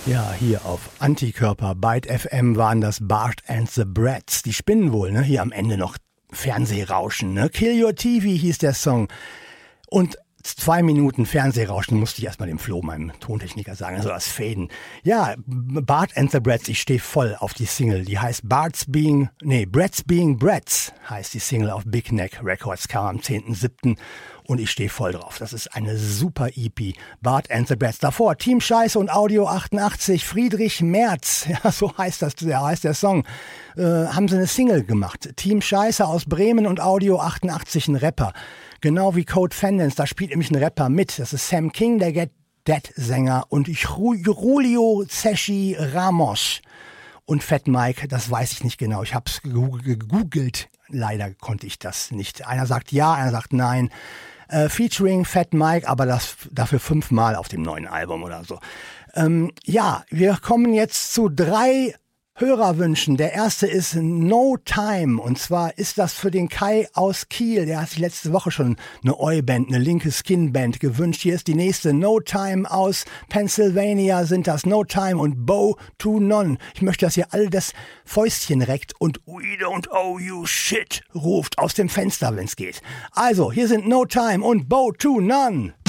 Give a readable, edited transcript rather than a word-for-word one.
Ja, hier auf Antikörper, Byte FM waren das Bart and the Brats. Die spinnen wohl, ne? Hier am Ende noch Fernsehrauschen, ne? Kill Your TV hieß der Song. Und 2 Minuten Fernsehrauschen musste ich erstmal dem Flo, meinem Tontechniker, sagen, also das Faden. Ja, Bart and the Brats, ich stehe voll auf die Single. Die heißt Brats Being Brats heißt die Single auf Big Neck Records, kam am 10.7. Und ich stehe voll drauf. Das ist eine super EP. Bart and the Brats. Davor Team Scheiße und Audio 88. Friedrich Merz. Ja, so heißt der Song. Haben sie eine Single gemacht. Team Scheiße aus Bremen und Audio 88 ein Rapper. Genau wie Code Fendence. Da spielt nämlich ein Rapper mit. Das ist Sam King, der Get Dead-Sänger. Und Julio Ceschi Ramos. Und Fat Mike, das weiß ich nicht genau. Ich habe es gegoogelt. Leider konnte ich das nicht. Einer sagt ja, einer sagt nein. Featuring Fat Mike, aber das dafür 5-mal auf dem neuen Album oder so. Ja, wir kommen jetzt zu 3 Hörerwünschen. Der erste ist No Time. Und zwar ist das für den Kai aus Kiel. Der hat sich letzte Woche schon eine Oi-Band, eine linke Skin-Band gewünscht. Hier ist die nächste. No Time aus Pennsylvania sind das. No Time und Bow to None. Ich möchte, dass ihr alle das Fäustchen reckt und We don't owe you shit ruft aus dem Fenster, wenn's geht. Also, hier sind No Time und Bow to None.